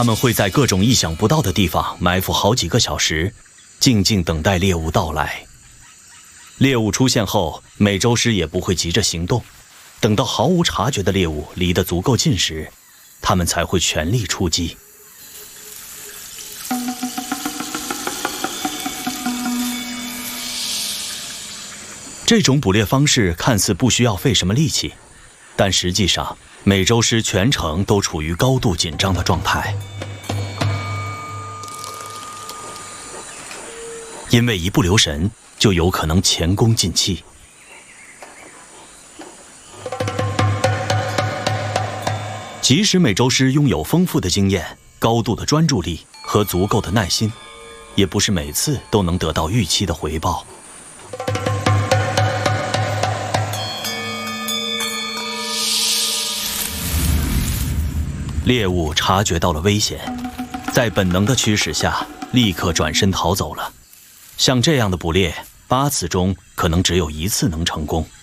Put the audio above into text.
他们会在各种意想不到的地方埋伏好几个小时，静静等待猎物到来。猎物出现后，美洲狮也不会急着行动，等到毫无察觉的猎物离得足够近时，他们才会全力出击。这种捕猎方式看似不需要费什么力气，但实际上美洲狮全程都处于高度紧张的状态，因为一不留神就有可能前功尽弃。即使美洲狮拥有丰富的经验、高度的专注力和足够的耐心，也不是每次都能得到预期的回报。猎物察觉到了危险，在本能的驱使下，立刻转身逃走了。像这样的捕猎，8次中可能只有1次能成功。